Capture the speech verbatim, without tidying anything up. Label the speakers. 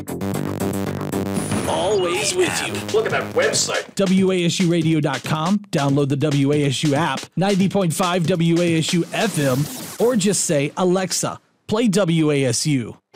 Speaker 1: Always with you.
Speaker 2: Look at that website.
Speaker 1: W A S U radio dot com. Download the W A S U app, ninety point five W A S U F M, or just say, Alexa, play W A S U.